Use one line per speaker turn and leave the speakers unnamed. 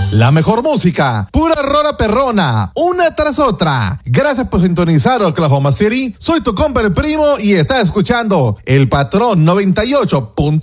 La mejor música, pura rola perrona, una tras otra. Gracias por sintonizar Oklahoma City. Soy tu compa el primo y estás escuchando El Patrón 98.